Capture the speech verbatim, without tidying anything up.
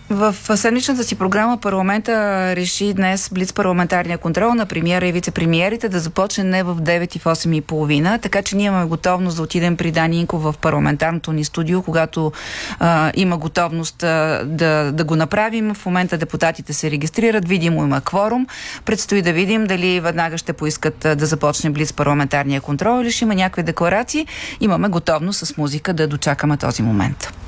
В седмичната си програма парламента реши днес блиц парламентарния контрол на премиера и вице-премиерите да започне не в девет и в осем и половина, така че ние имаме готовност да отидем при Дани Инков в парламентарното ни студио, когато а, има готовност а, да, да го направим. В момента депутатите се регистрират, видимо има кворум. Предстои да видим дали веднага ще поискат а, да започне блиц парламентарния контрол или ще има някакви декларации. Имаме готовност с музика да дочакаме този момент.